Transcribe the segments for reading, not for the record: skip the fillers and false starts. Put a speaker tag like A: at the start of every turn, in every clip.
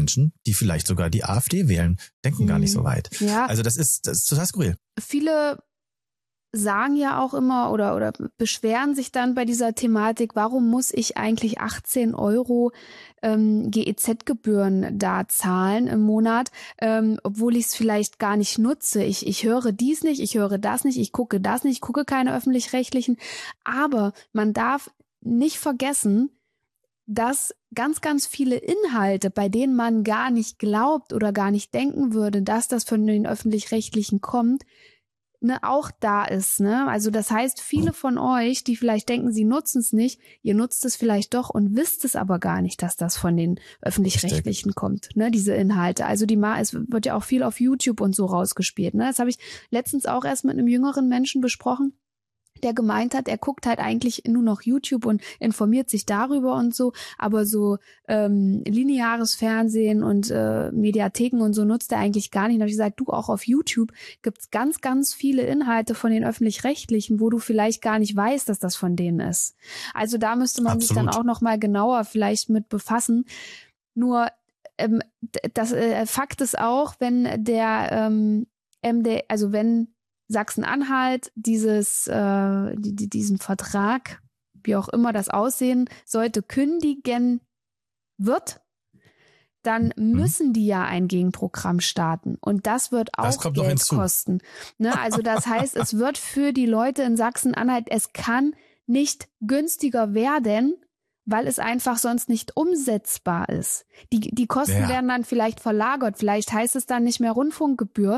A: Menschen, die vielleicht sogar die AfD wählen, denken gar nicht so weit.
B: Ja.
A: Also das ist total skurril.
B: Viele sagen ja auch immer oder beschweren sich dann bei dieser Thematik, warum muss ich eigentlich 18 € GEZ-Gebühren da zahlen im Monat, obwohl ich es vielleicht gar nicht nutze. Ich höre dies nicht, ich höre das nicht, ich gucke das nicht, ich gucke keine öffentlich-rechtlichen. Aber man darf nicht vergessen, dass ganz, ganz viele Inhalte, bei denen man gar nicht glaubt oder gar nicht denken würde, dass das von den öffentlich-rechtlichen kommt, auch da ist, ne? Also das heißt, viele von euch, die vielleicht denken, sie nutzen es nicht, ihr nutzt es vielleicht doch und wisst es aber gar nicht, dass das von den Öffentlich-Rechtlichen kommt, ne? Diese Inhalte. Also es wird ja auch viel auf YouTube und so rausgespielt, ne? Das habe ich letztens auch erst mit einem jüngeren Menschen besprochen, der gemeint hat, er guckt halt eigentlich nur noch YouTube und informiert sich darüber und so, aber so lineares Fernsehen und Mediatheken und so nutzt er eigentlich gar nicht. Und habe ich gesagt, du, auch auf YouTube gibt's ganz, ganz viele Inhalte von den Öffentlich-Rechtlichen, wo du vielleicht gar nicht weißt, dass das von denen ist. Also da müsste man sich dann auch noch mal genauer vielleicht mit befassen. Nur das Fakt ist auch, wenn der wenn Sachsen-Anhalt diesen Vertrag, wie auch immer das aussehen sollte, kündigen wird, dann müssen die ja ein Gegenprogramm starten. Und das wird auch Geld kosten. Ne? Also das heißt, es wird für die Leute in Sachsen-Anhalt, es kann nicht günstiger werden, weil es einfach sonst nicht umsetzbar ist. Die Kosten werden dann vielleicht verlagert. Vielleicht heißt es dann nicht mehr Rundfunkgebühr,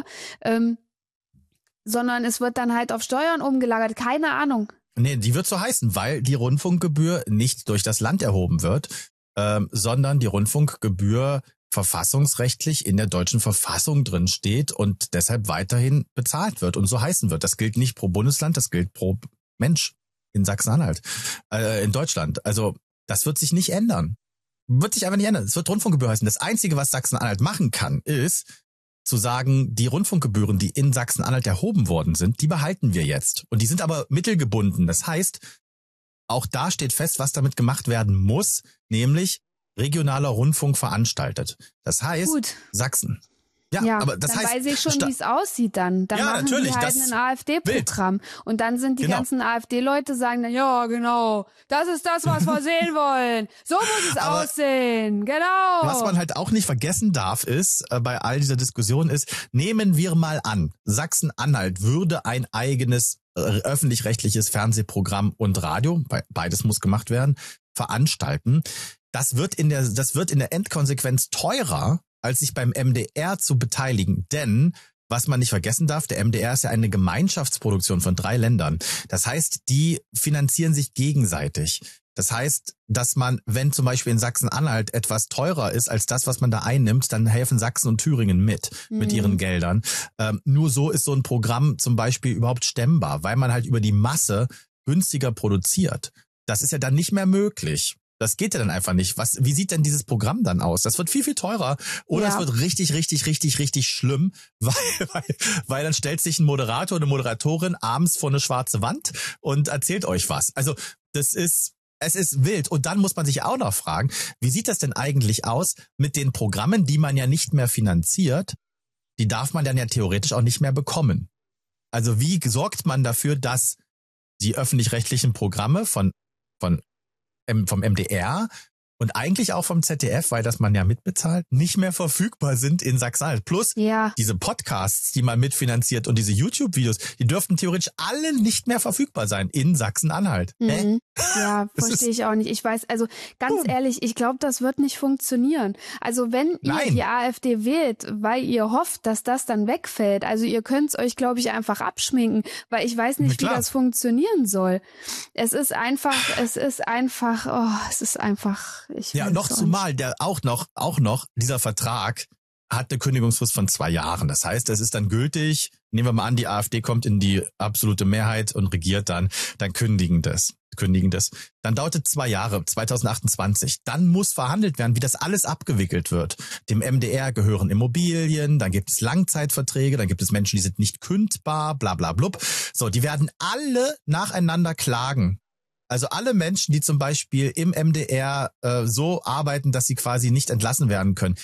B: sondern es wird dann halt auf Steuern umgelagert. Keine Ahnung.
A: Nee, die wird so heißen, weil die Rundfunkgebühr nicht durch das Land erhoben wird, sondern die Rundfunkgebühr verfassungsrechtlich in der deutschen Verfassung drin steht und deshalb weiterhin bezahlt wird und so heißen wird. Das gilt nicht pro Bundesland, das gilt pro Mensch in Sachsen-Anhalt, in Deutschland. Also das wird sich nicht ändern. Wird sich einfach nicht ändern. Es wird Rundfunkgebühr heißen. Das Einzige, was Sachsen-Anhalt machen kann, ist zu sagen, die Rundfunkgebühren, die in Sachsen-Anhalt erhoben worden sind, die behalten wir jetzt. Und die sind aber mittelgebunden. Das heißt, auch da steht fest, was damit gemacht werden muss, nämlich regionaler Rundfunk veranstaltet. Das heißt, Sachsen. Ja, aber das
B: dann
A: heißt,
B: weiß ich schon, wie es aussieht dann. Dann machen die halt ein AfD-Programm. Und dann sind die ganzen AfD-Leute sagen dann, ja, genau, das ist das, was wir sehen wollen. So muss es aussehen, genau.
A: Was man halt auch nicht vergessen darf ist, bei all dieser Diskussion ist, nehmen wir mal an, Sachsen-Anhalt würde ein eigenes öffentlich-rechtliches Fernsehprogramm und Radio, beides muss gemacht werden, veranstalten. Das wird in der Endkonsequenz teurer, als sich beim MDR zu beteiligen. Denn, was man nicht vergessen darf, der MDR ist ja eine Gemeinschaftsproduktion von 3 Ländern. Das heißt, die finanzieren sich gegenseitig. Das heißt, dass man, wenn zum Beispiel in Sachsen-Anhalt etwas teurer ist als das, was man da einnimmt, dann helfen Sachsen und Thüringen mit ihren Geldern. Nur so ist so ein Programm zum Beispiel überhaupt stemmbar, weil man halt über die Masse günstiger produziert. Das ist ja dann nicht mehr möglich. Das geht ja dann einfach nicht. Wie sieht denn dieses Programm dann aus? Das wird viel, viel teurer. Oder es wird richtig, richtig, richtig, richtig schlimm, weil dann stellt sich ein Moderator oder eine Moderatorin abends vor eine schwarze Wand und erzählt euch was. Also es ist wild. Und dann muss man sich auch noch fragen, wie sieht das denn eigentlich aus mit den Programmen, die man ja nicht mehr finanziert? Die darf man dann ja theoretisch auch nicht mehr bekommen. Also wie sorgt man dafür, dass die öffentlich-rechtlichen Programme vom MDR und eigentlich auch vom ZDF, weil das man ja mitbezahlt, nicht mehr verfügbar sind in Sachsen-Anhalt. Plus diese Podcasts, die man mitfinanziert und diese YouTube-Videos, die dürften theoretisch alle nicht mehr verfügbar sein in Sachsen-Anhalt.
B: Ja, verstehe ich auch nicht. Ich weiß, also ganz ehrlich, ich glaube, das wird nicht funktionieren. Also wenn ihr die AfD wählt, weil ihr hofft, dass das dann wegfällt, also ihr könnt es euch, glaube ich, einfach abschminken, weil ich weiß nicht, wie das funktionieren soll. Es ist einfach,
A: noch zumal auch noch dieser Vertrag hat eine Kündigungsfrist von 2 Jahren. Das heißt, es ist dann gültig. Nehmen wir mal an, die AfD kommt in die absolute Mehrheit und regiert dann kündigen das. Dann dauert es 2 Jahre, 2028. Dann muss verhandelt werden, wie das alles abgewickelt wird. Dem MDR gehören Immobilien, dann gibt es Langzeitverträge, dann gibt es Menschen, die sind nicht kündbar, bla bla blub. So, die werden alle nacheinander klagen. Also alle Menschen, die zum Beispiel im MDR so arbeiten, dass sie quasi nicht entlassen werden können,